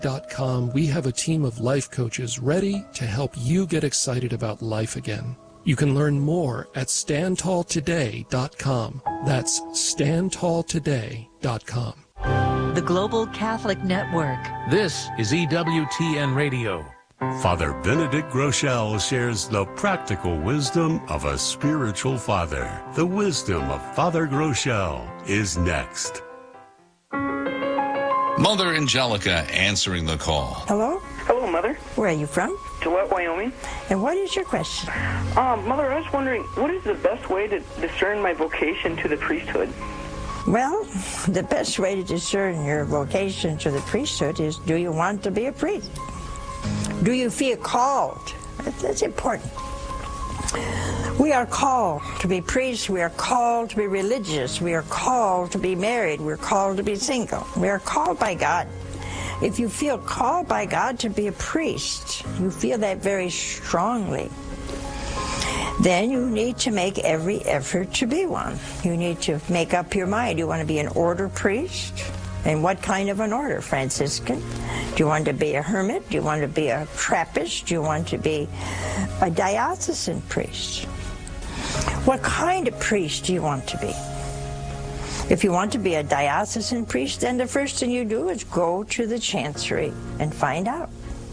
StandTallToday.com, we have a team of life coaches ready to help you get excited about life again. You can learn more at StandTallToday.com. That's StandTallToday.com. The Global Catholic Network. This is EWTN Radio. Father Benedict Groeschel shares the practical wisdom of a spiritual father. The wisdom of Father Groeschel is next. Mother Angelica answering the call. Hello? Hello, Mother. Where are you from? Gillette, Wyoming. And what is your question? Mother, I was wondering, what is the best way to discern my vocation to the priesthood? Well, the best way to discern your vocation to the priesthood is, do you want to be a priest? Do you feel called? That's important. We are called to be priests. We are called to be religious. We are called to be married. We're called to be single. We are called by God. If you feel called by God to be a priest, you feel that very strongly, then you need to make every effort to be one. You need to make up your mind. You want to be an order priest? And what kind of an order? Franciscan? Do you want to be a hermit? Do you want to be a Trappist? Do you want to be a diocesan priest? What kind of priest do you want to be? If you want to be a diocesan priest, then the first thing you do is go to the chancery and find out.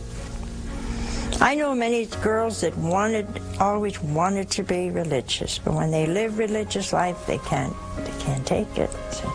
I know many girls that always wanted to be religious, but when they live religious life, they can't take it.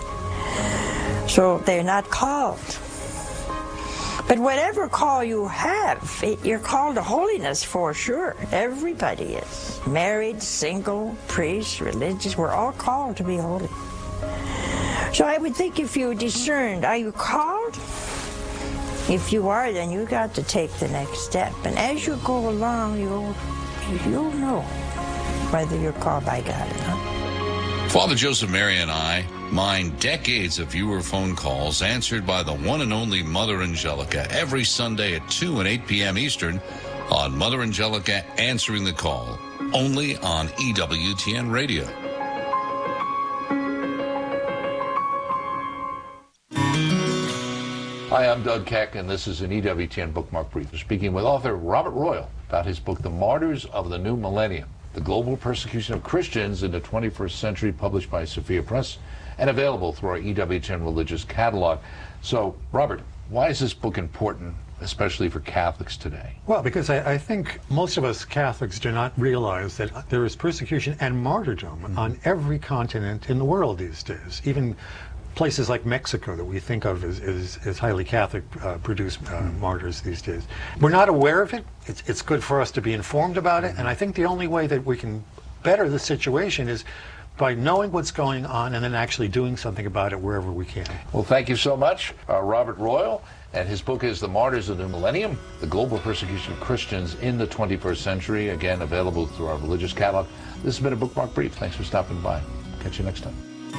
So they're not called. But whatever call you have, you're called to holiness for sure. Everybody is. Married, single, priest, religious, we're all called to be holy. So I would think if you discerned, are you called? If you are, then you got to take the next step. And as you go along, you'll know whether you're called by God or not. Father Joseph Mary and I mine decades of viewer phone calls answered by the one and only Mother Angelica every Sunday at 2 and 8 p.m. Eastern on Mother Angelica Answering the Call, only on EWTN Radio. Hi, I'm Doug Keck, and this is an EWTN Bookmark Brief. We're speaking with author Robert Royal about his book, The Martyrs of the New Millennium, The Global Persecution of Christians in the 21st Century, published by Sophia Press, and available through our EWTN Religious Catalog. So, Robert, why is this book important, especially for Catholics today? Well, because I think most of us Catholics do not realize that there is persecution and martyrdom on every continent in the world these days. Even places like Mexico that we think of as highly Catholic produce martyrs these days. We're not aware of it. It's good for us to be informed about it, and I think the only way that we can better the situation is by knowing what's going on and then actually doing something about it wherever we can. Well, thank you so much, Robert Royal, and his book is The Martyrs of the New Millennium, The Global Persecution of Christians in the 21st Century, again available through our Religious Catalog. This has been a Bookmark Brief. Thanks for stopping by. Catch you next time.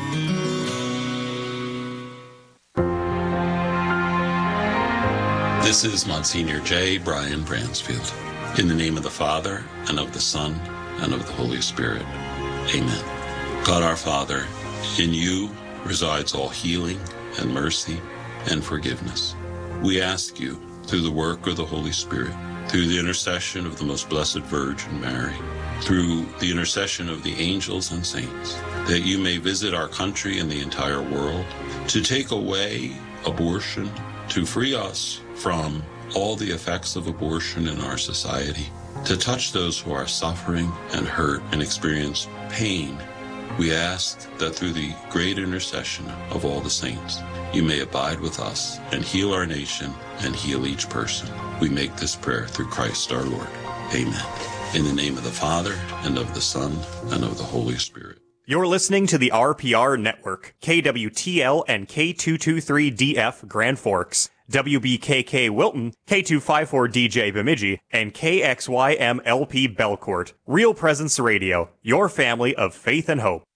This is Monsignor J. Brian Bransfield. In the name of the Father, and of the Son, and of the Holy Spirit. Amen. God our Father, in you resides all healing and mercy and forgiveness. We ask you, through the work of the Holy Spirit, through the intercession of the Most Blessed Virgin Mary, through the intercession of the angels and saints, that you may visit our country and the entire world, to take away abortion, to free us from all the effects of abortion in our society, to touch those who are suffering and hurt and experience pain. We ask that through the great intercession of all the saints, you may abide with us and heal our nation and heal each person. We make this prayer through Christ our Lord. Amen. In the name of the Father, and of the Son, and of the Holy Spirit. You're listening to the RPR Network, KWTL and K223DF Grand Forks, WBKK Wilton, K254DJ Bemidji, and KXYMLP Belcourt. Real Presence Radio, your family of faith and hope.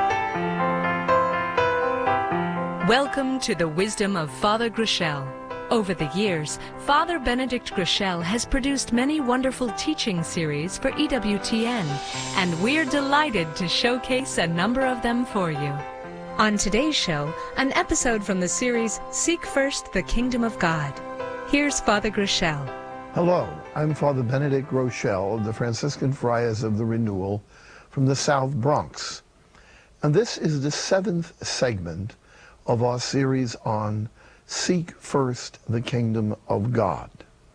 Welcome to the wisdom of Father Groeschel. Over the years, Father Benedict Groeschel has produced many wonderful teaching series for EWTN, and we're delighted to showcase a number of them for you. On today's show, an episode from the series Seek First the Kingdom of God. Here's Father Groeschel. Hello, I'm Father Benedict Groeschel of the Franciscan Friars of the Renewal from the South Bronx. And this is the 7th segment of our series on Seek First the Kingdom of God.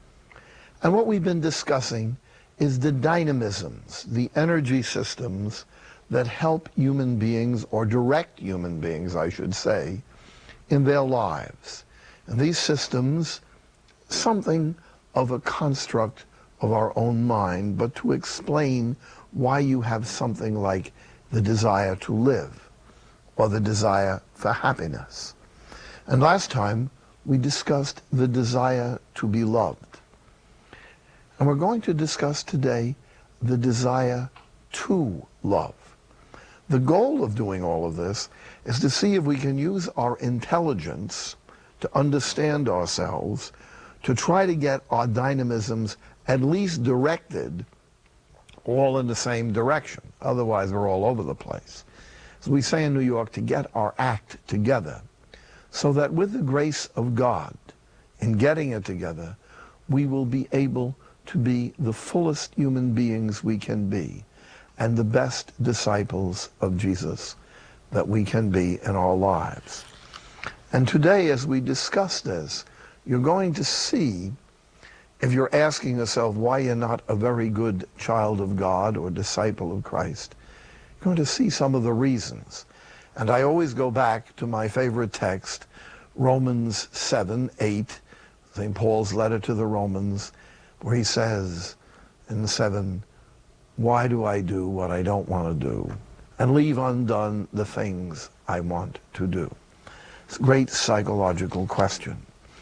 And what we've been discussing is the dynamisms, the energy systems that help human beings, or direct human beings, I should say, in their lives. And these systems, something of a construct of our own mind, but to explain why you have something like the desire to live, or the desire for happiness. And last time, we discussed the desire to be loved. And we're going to discuss today the desire to love. The goal of doing all of this is to see if we can use our intelligence to understand ourselves, to try to get our dynamisms at least directed all in the same direction. Otherwise, we're all over the place. As we say in New York, to get our act together, so that with the grace of God, in getting it together, we will be able to be the fullest human beings we can be, and the best disciples of Jesus that we can be in our lives. And today, as we discuss this, you're going to see, if you're asking yourself why you're not a very good child of God or disciple of Christ, you're going to see some of the reasons. And I always go back to my favorite text, Romans 7:8, St. Paul's letter to the Romans, where he says in 7, why do I do what I don't want to do, and leave undone the things I want to do? It's a great psychological question.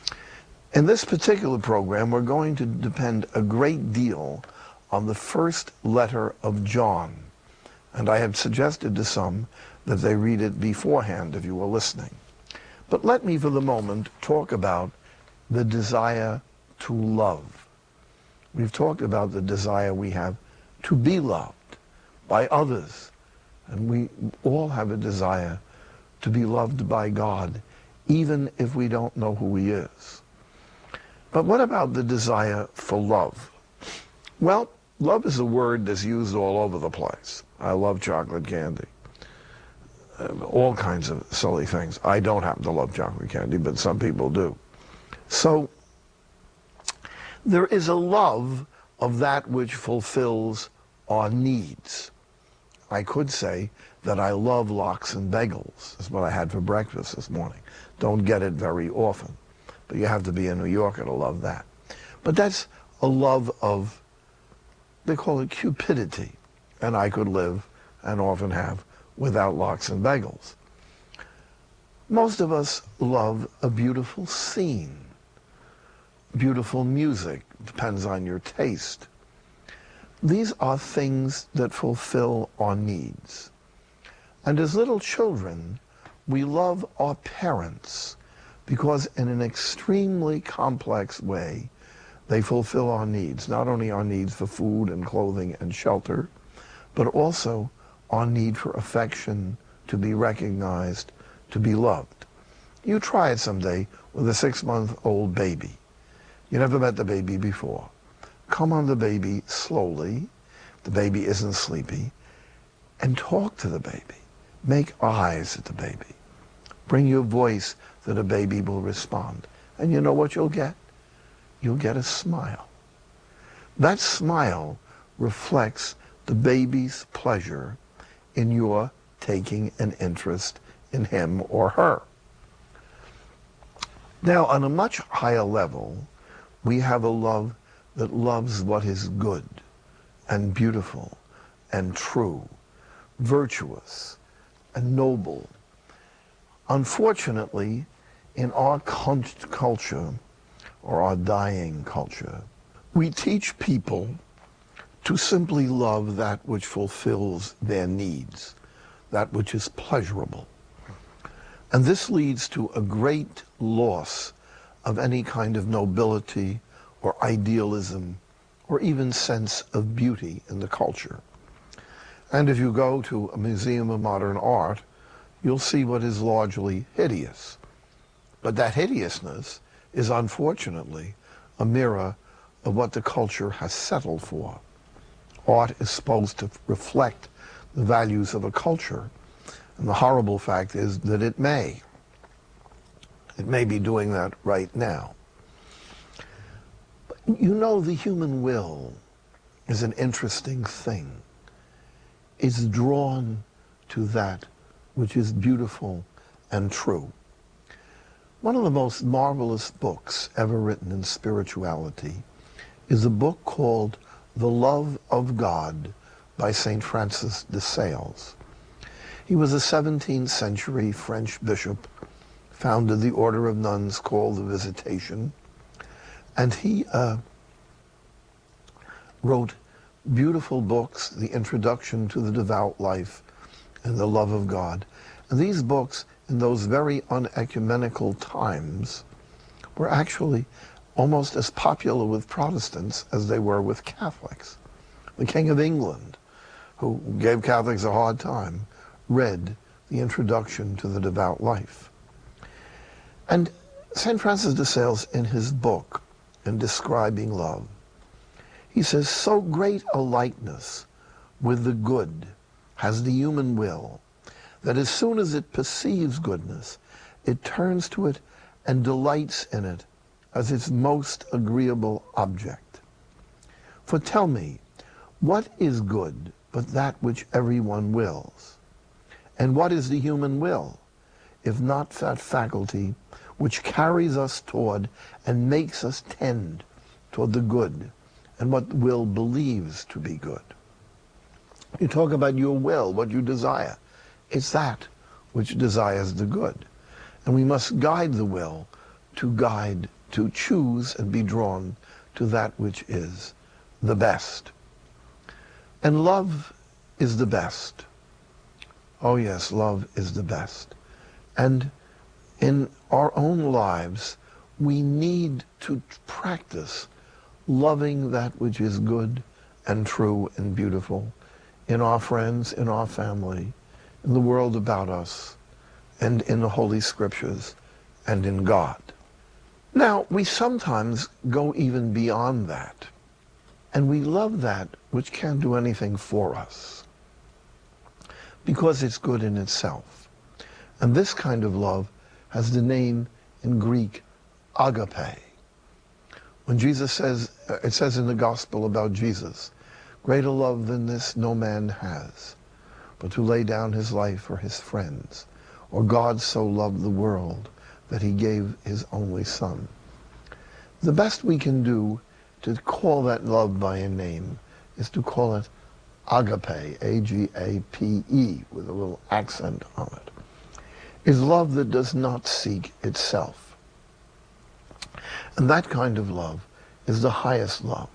In this particular program, we're going to depend a great deal on the first letter of John. And I have suggested to some that they read it beforehand if you were listening. But let me for the moment talk about the desire to love. We've talked about the desire we have to be loved by others. And we all have a desire to be loved by God, even if we don't know who he is. But what about the desire for love? Well, love is a word that's used all over the place. I love chocolate candy. All kinds of silly things. I don't happen to love chocolate candy, but some people do. So there is a love of that which fulfills our needs. I could say that I love lox and bagels. That's what I had for breakfast this morning. Don't get it very often, but you have to be a New Yorker to love that. But that's a love of, they call it cupidity, and I could live, and often have, without lox and bagels. Most of us love a beautiful scene, beautiful music, depends on your taste. These are things that fulfill our needs. And as little children, we love our parents because in an extremely complex way, they fulfill our needs, not only our needs for food and clothing and shelter, but also our need for affection, to be recognized, to be loved. You try it someday with a 6-month-old baby. You never met the baby before. Come on the baby slowly, the baby isn't sleepy, and talk to the baby. Make eyes at the baby. Bring your voice that a baby will respond. And you know what you'll get? You'll get a smile. That smile reflects the baby's pleasure in your taking an interest in him or her. Now, on a much higher level, we have a love that loves what is good and beautiful and true, virtuous and noble. Unfortunately, in our culture, or our dying culture, we teach people to simply love that which fulfills their needs, that which is pleasurable. And this leads to a great loss of any kind of nobility or idealism or even sense of beauty in the culture. And if you go to a museum of modern art, you'll see what is largely hideous. But that hideousness is unfortunately a mirror of what the culture has settled for. Art is supposed to reflect the values of a culture, and the horrible fact is that it may. It may be doing that right now. But you know, the human will is an interesting thing. It's drawn to that which is beautiful and true. One of the most marvelous books ever written in spirituality is a book called The Love of God by St. Francis de Sales. He was a 17th century French bishop, founded the order of nuns called the Visitation, and he wrote beautiful books, The Introduction to the Devout Life and The Love of God. And these books, in those very unecumenical times, were actually almost as popular with Protestants as they were with Catholics. The King of England, who gave Catholics a hard time, read The Introduction to the Devout Life. And St. Francis de Sales, in his book, in describing love, he says, so great a likeness with the good has the human will, that as soon as it perceives goodness, it turns to it and delights in it as its most agreeable object. For tell me, what is good but that which everyone wills? And what is the human will, if not that faculty which carries us toward and makes us tend toward the good and what the will believes to be good? You talk about your will, what you desire. It's that which desires the good. And we must guide the will to choose and be drawn to that which is the best. And love is the best. Oh yes, love is the best. And in our own lives, we need to practice loving that which is good and true and beautiful in our friends, in our family, in the world about us, and in the Holy Scriptures, and in God. Now, we sometimes go even beyond that, and we love that which can't do anything for us, because it's good in itself. And this kind of love has the name in Greek, agape. When Jesus says, it says in the gospel about Jesus, greater love than this no man has, but to lay down his life for his friends. Or God so loved the world that he gave his only Son. The best we can do to call that love by a name is to call it agape, A-G-A-P-E, with a little accent on it. Is love that does not seek itself. And that kind of love is the highest love.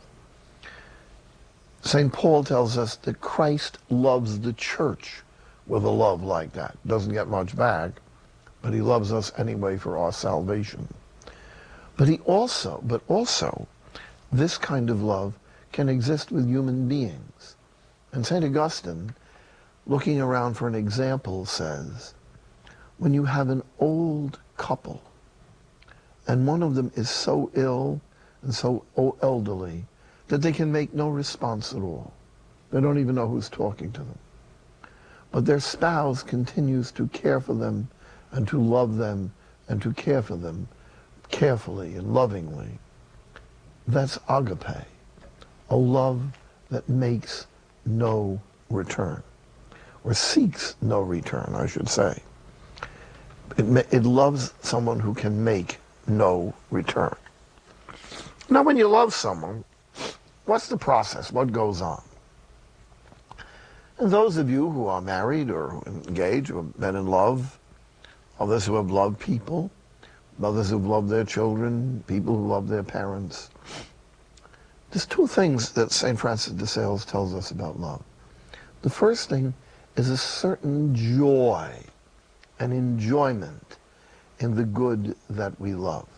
St. Paul tells us that Christ loves the church with a love like that. Doesn't get much back, but he loves us anyway for our salvation. But also, this kind of love can exist with human beings. And St. Augustine, looking around for an example, says, when you have an old couple, and one of them is so ill and so elderly that they can make no response at all. They don't even know who's talking to them. But their spouse continues to care for them and to love them and to care for them carefully and lovingly. That's agape, a love that makes no return, or seeks no return, I should say. It loves someone who can make no return. Now, when you love someone, what's the process? What goes on? And those of you who are married or engaged, who have been in love, others who have loved people, mothers who've loved their children, people who love their parents. There's two things that St. Francis de Sales tells us about love. The first thing is a certain joy and enjoyment in the good that we love.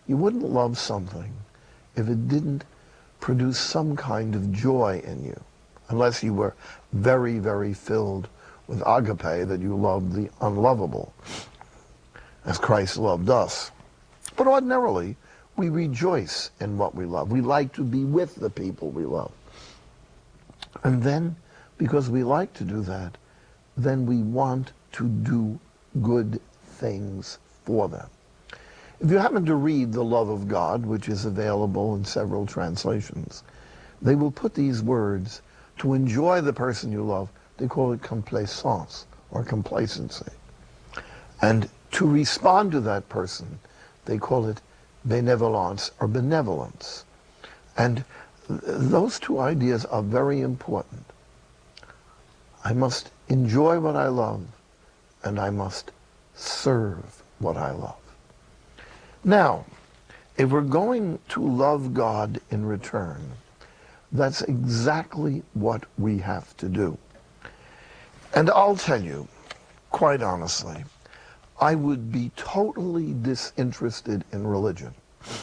You wouldn't love something if it didn't produce some kind of joy in you, unless you were very, very filled with agape, that you loved the unlovable, as Christ loved us. But ordinarily, we rejoice in what we love. We like to be with the people we love. And then, because we like to do that, then we want to do good things for them. If you happen to read The Love of God, which is available in several translations, they will put these words, to enjoy the person you love, they call it complaisance, or complacency. And to respond to that person, they call it benevolence, or benevolence. And those two ideas are very important. I must enjoy what I love, and I must serve what I love. Now, if we're going to love God in return, that's exactly what we have to do. And I'll tell you, quite honestly, I would be totally disinterested in religion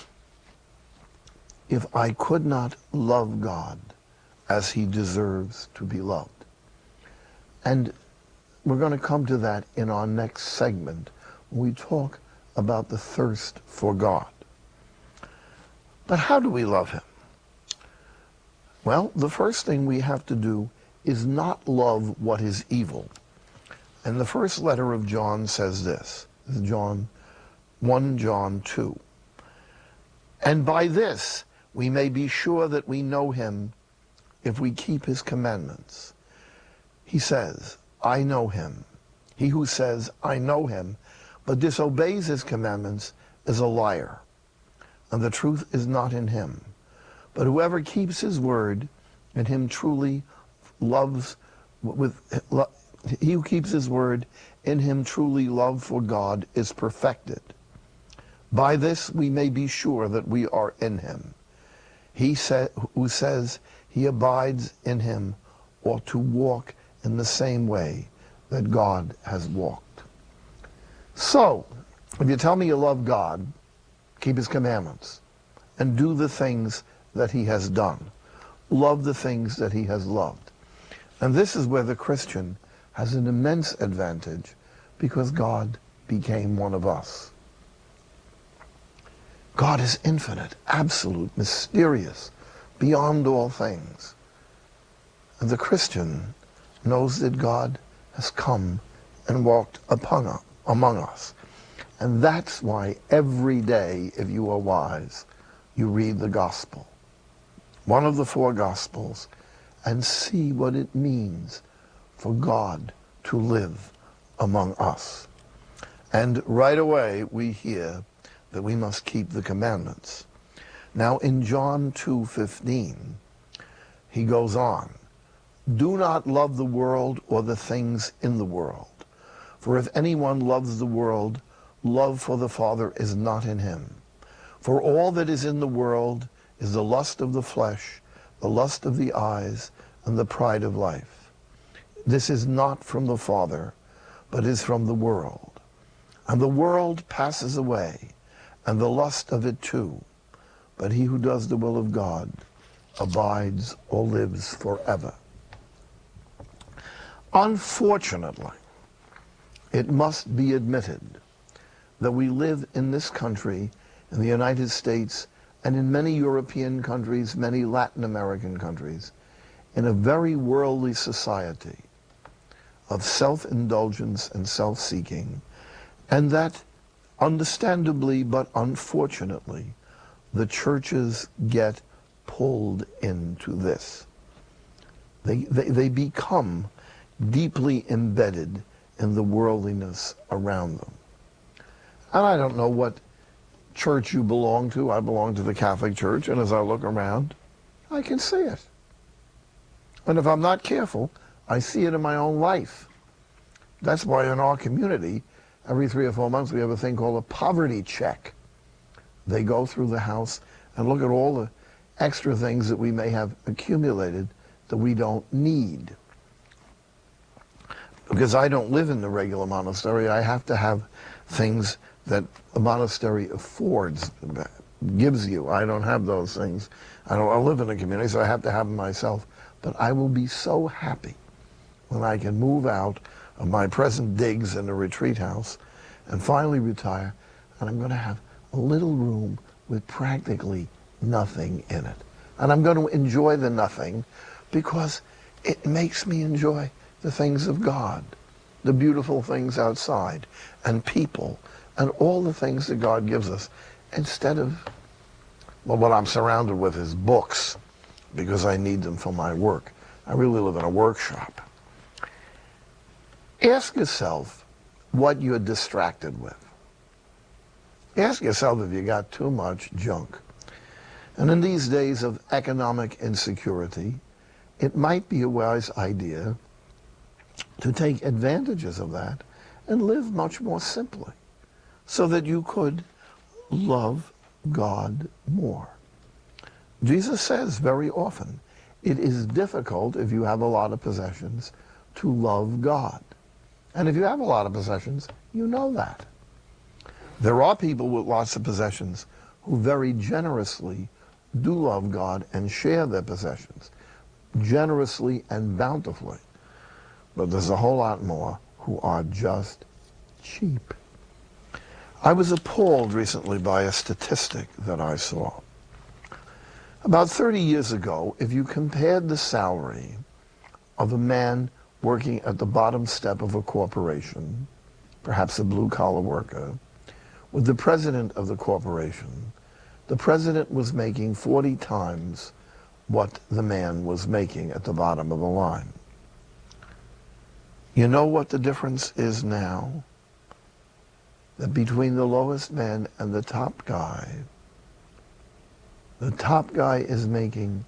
if I could not love God as he deserves to be loved. And we're going to come to that in our next segment when we talk about the thirst for God. But how do we love him? Well, the first thing we have to do is not love what is evil. And the first letter of John says this, 1 John 2. And by this we may be sure that we know him if we keep his commandments. He says, I know him. He who says, I know him, but disobeys his commandments is a liar, and the truth is not in him. But whoever keeps his word, in him truly loves, he who keeps his word, in him truly love for God is perfected. By this we may be sure that we are in him. He who says he abides in him ought to walk in the same way that God has walked. So, if you tell me you love God, keep his commandments, and do the things that he has done. Love the things that he has loved. And this is where the Christian has an immense advantage, because God became one of us. God is infinite, absolute, mysterious, beyond all things. And the Christian knows that God has come and walked among us. And that's why every day, if you are wise, you read the gospel, one of the 4 gospels, and see what it means for God to live among us. And right away we hear that we must keep the commandments. Now in John 2:15, he goes on, do not love the world or the things in the world. For if anyone loves the world, love for the Father is not in him. For all that is in the world is the lust of the flesh, the lust of the eyes, and the pride of life. This is not from the Father, but is from the world. And the world passes away, and the lust of it too. But he who does the will of God abides or lives forever. Unfortunately, it must be admitted that we live in this country, in the United States, and in many European countries, many Latin American countries, in a very worldly society of self-indulgence and self-seeking, and that, understandably but unfortunately, the churches get pulled into this. They become deeply embedded in the worldliness around them. And I don't know what church you belong to. I belong to the Catholic Church, and as I look around, I can see it. And if I'm not careful, I see it in my own life. That's why in our community, every 3 or 4 months, we have a thing called a poverty check. They go through the house and look at all the extra things that we may have accumulated that we don't need. Because I don't live in the regular monastery, I have to have things that a monastery affords, gives you. I don't have those things. I live in a community, so I have to have them myself. But I will be so happy when I can move out of my present digs in a retreat house and finally retire, and I'm going to have a little room with practically nothing in it. And I'm going to enjoy the nothing because it makes me enjoy the things of God, the beautiful things outside, and people, and all the things that God gives us, instead of, well, what I'm surrounded with is books, because I need them for my work. I really live in a workshop. Ask yourself what you're distracted with. Ask yourself if you got too much junk. And in these days of economic insecurity, it might be a wise idea to take advantages of that and live much more simply, so that you could love God more. Jesus says very often, it is difficult if you have a lot of possessions to love God. And if you have a lot of possessions, you know that. There are people with lots of possessions who very generously do love God and share their possessions, generously and bountifully. But there's a whole lot more who are just cheap. I was appalled recently by a statistic that I saw. About 30 years ago, if you compared the salary of a man working at the bottom step of a corporation, perhaps a blue-collar worker, with the president of the corporation, the president was making 40 times what the man was making at the bottom of the line. You know what the difference is now? That between the lowest man and the top guy is making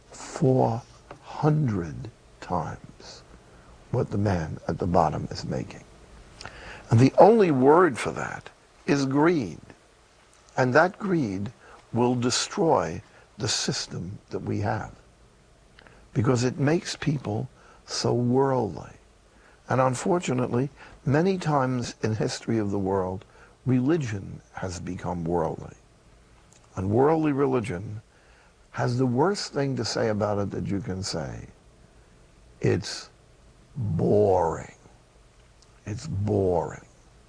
400 times what the man at the bottom is making. And the only word for that is greed. And that greed will destroy the system that we have, because it makes people so worldly. And unfortunately, many times in history of the world, religion has become worldly. And worldly religion has the worst thing to say about it that you can say. It's boring. It's boring.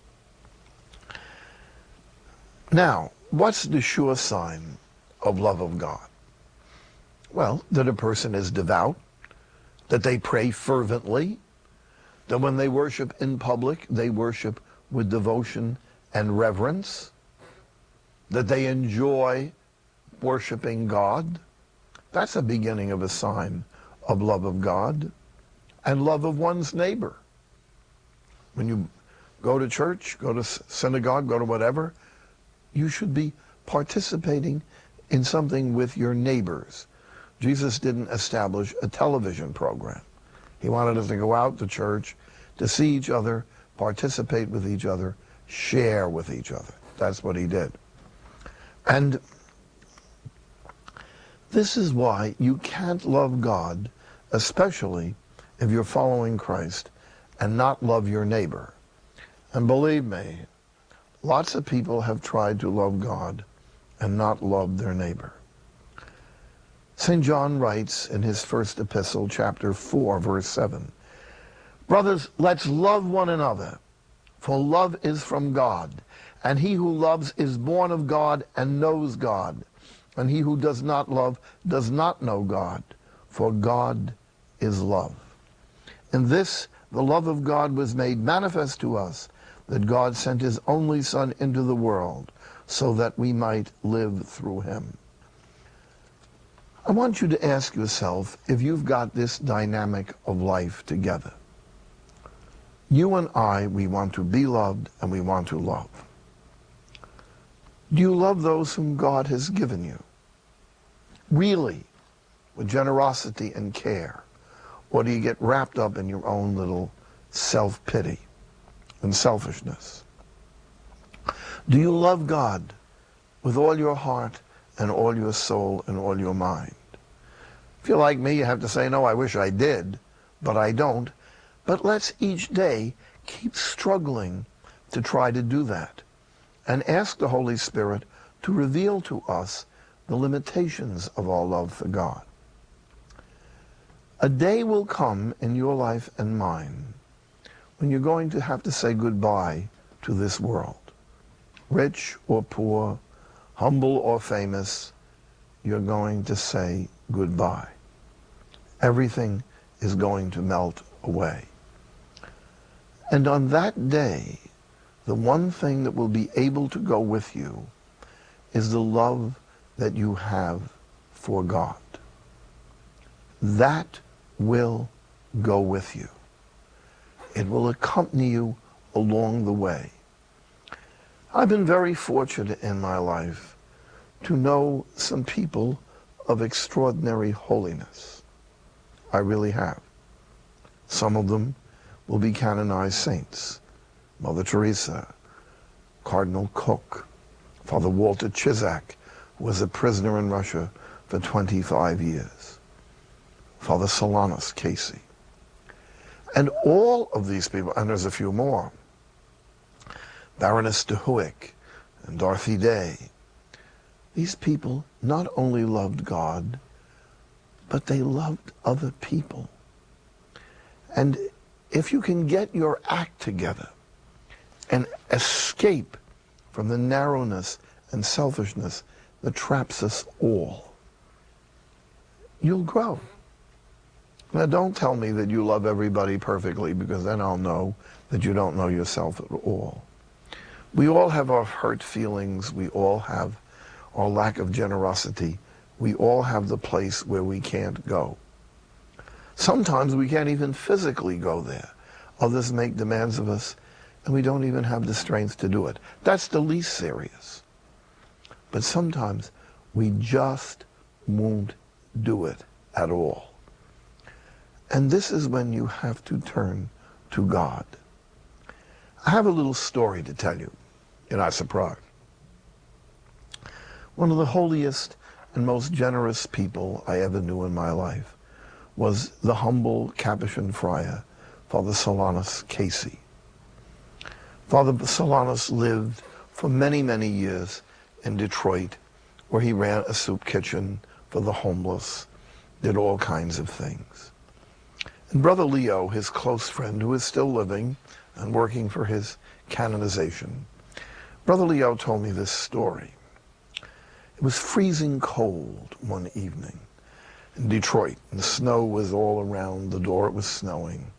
Now, what's the sure sign of love of God? Well, that a person is devout, that they pray fervently, that when they worship in public, they worship with devotion and reverence, that they enjoy worshiping God. That's a beginning of a sign of love of God and love of one's neighbor. When you go to church, go to synagogue, go to whatever, you should be participating in something with your neighbors. Jesus didn't establish a television program. He wanted us to go out to church, to see each other, participate with each other, share with each other. That's what he did. And this is why you can't love God, especially if you're following Christ, and not love your neighbor. And believe me, lots of people have tried to love God and not love their neighbor. St. John writes in his first epistle, chapter 4, verse 7, "Brothers, let's love one another, for love is from God, and he who loves is born of God and knows God, and he who does not love does not know God, for God is love. In this, the love of God was made manifest to us, that God sent his only Son into the world, so that we might live through him." I want you to ask yourself if you've got this dynamic of life together. You and I, we want to be loved and we want to love. Do you love those whom God has given you? Really, with generosity and care? Or do you get wrapped up in your own little self-pity and selfishness? Do you love God with all your heart and all your soul and all your mind? If you're like me, you have to say, no, I wish I did, but I don't. But let's each day keep struggling to try to do that. and ask the Holy Spirit to reveal to us the limitations of our love for God. A day will come in your life and mine when you're going to have to say goodbye to this world. Rich or poor, humble or famous, you're going to say goodbye. Everything is going to melt away. And on that day, the one thing that will be able to go with you is the love that you have for God. That will go with you. It will accompany you along the way. I've been very fortunate in my life to know some people of extraordinary holiness. I really have. Some of them will be canonized saints. Mother Teresa, Cardinal Cook, Father Walter Chisák, who was a prisoner in Russia for 25 years, Father Solanus Casey. And all of these people, and there's a few more, Baroness de Huyck and Dorothy Day, these people not only loved God, but they loved other people. And if you can get your act together and escape from the narrowness and selfishness that traps us all, you'll grow. Now, don't tell me that you love everybody perfectly, because then I'll know that you don't know yourself at all. We all have our hurt feelings. We all have our lack of generosity. We all have the place where we can't go. Sometimes we can't even physically go there. Others make demands of us, and we don't even have the strength to do it. That's the least serious. But sometimes we just won't do it at all. And this is when you have to turn to God. I have a little story to tell you. You're not surprised. One of the holiest and most generous people I ever knew in my life was the humble Capuchin friar, Father Solanus Casey. Father Solanus lived for many, many years in Detroit, where he ran a soup kitchen for the homeless, did all kinds of things. And Brother Leo, his close friend, who is still living and working for his canonization, Brother Leo told me this story. It was freezing cold one evening in Detroit, and the snow was all around the door. It was snowing.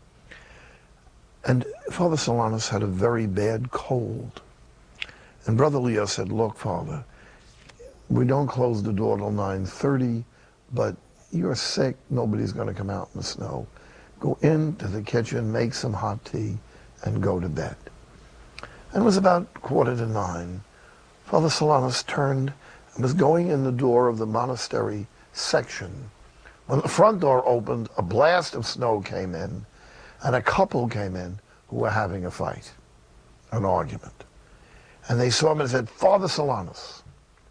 And Father Solanus had a very bad cold. And Brother Leo said, "Look, Father, we don't close the door till 9:30, but you're sick. Nobody's going to come out in the snow. Go into the kitchen, make some hot tea, and go to bed." And it was about 8:45. Father Solanus turned and was going in the door of the monastery section. When the front door opened, a blast of snow came in, and a couple came in who were having a fight, an argument. And they saw him and said, "Father Solanus."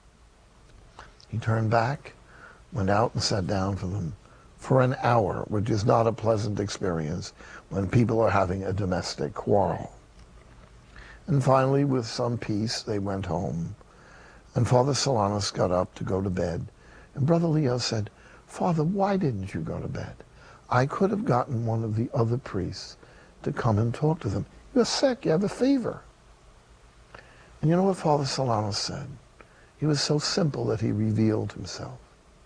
He turned back, went out and sat down for them for an hour, which is not a pleasant experience when people are having a domestic quarrel. And finally, with some peace, they went home. And Father Solanus got up to go to bed. And Brother Leo said, "Father, why didn't you go to bed? I could have gotten one of the other priests to come and talk to them. You're sick, you have a fever." And you know what Father Solanus said? He was so simple that he revealed himself.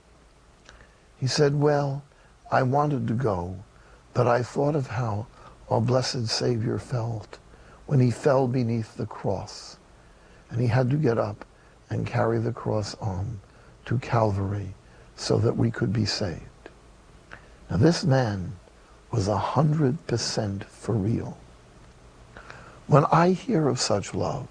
He said, "Well, I wanted to go, but I thought of how our blessed Savior felt when he fell beneath the cross, and he had to get up and carry the cross on to Calvary so that we could be saved." Now this man was 100% for real. When I hear of such love,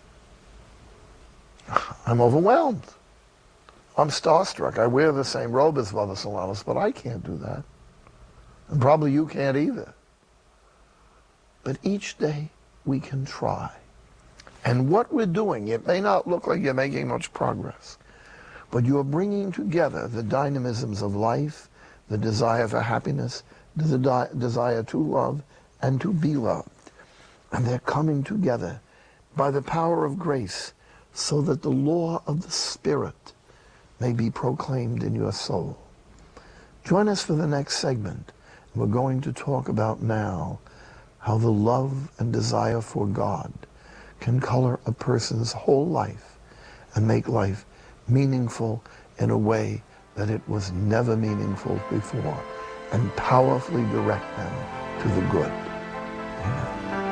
I'm overwhelmed. I'm starstruck. I wear the same robe as Father Solanus, but I can't do that. And probably you can't either. But each day we can try. And what we're doing, it may not look like you're making much progress, but you're bringing together the dynamisms of life, the desire for happiness, the desire to love and to be loved. And they're coming together by the power of grace, so that the law of the Spirit may be proclaimed in your soul. Join us for the next segment. We're going to talk about now how the love and desire for God can color a person's whole life and make life meaningful in a way that it was never meaningful before, and powerfully direct them to the good. Amen.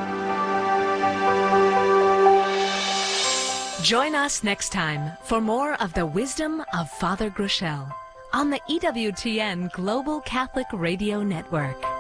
Join us next time for more of the wisdom of Father Groeschel on the EWTN Global Catholic Radio Network.